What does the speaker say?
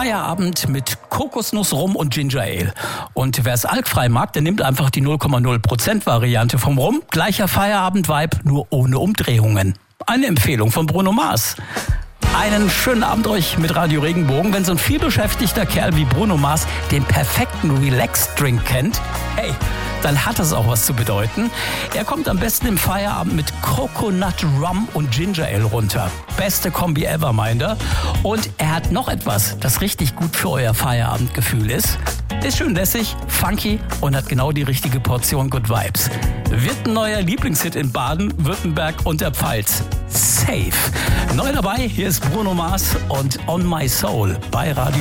Feierabend mit Kokosnuss-Rum und Ginger Ale. Und wer es alkfrei mag, der nimmt einfach die 0,0% Variante vom Rum. Gleicher Feierabend-Vibe, nur ohne Umdrehungen. Eine Empfehlung von Bruno Mars. Einen schönen Abend euch mit Radio Regenbogen. Wenn so ein vielbeschäftigter Kerl wie Bruno Mars den perfekten Relax-Drink kennt, hey, dann hat das auch was zu bedeuten. Er kommt am besten im Feierabend mit Coconut Rum und Ginger Ale runter. Beste Kombi ever, meint er. Und er hat noch etwas, das richtig gut für euer Feierabendgefühl ist. Ist schön lässig, funky und hat genau die richtige Portion Good Vibes. Wird ein neuer Lieblingshit in Baden, Württemberg und der Pfalz. Safe. Neu dabei, hier ist Bruno Mars und On My Soul bei Radio